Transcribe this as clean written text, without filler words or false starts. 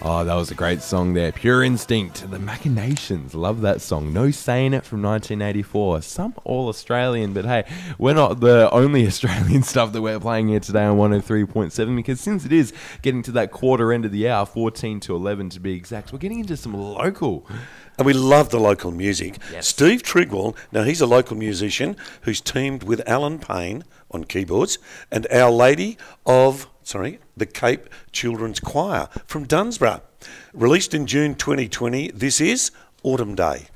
Oh, that was a great song there. Pure Instinct, The Machinations. Love that song. No Saying It from 1984. Some all Australian, but hey, we're not the only Australian stuff that we're playing here today on 103.7, because since it is getting to that quarter end of the hour, 14 to 11 to be exact, we're getting into some local. And we love the local music. Yes. Steve Trigwell, now he's a local musician who's teamed with Alan Payne on keyboards and Our Lady of, the Cape Children's Choir from Dunsborough. Released in June 2020, this is Autumn Day.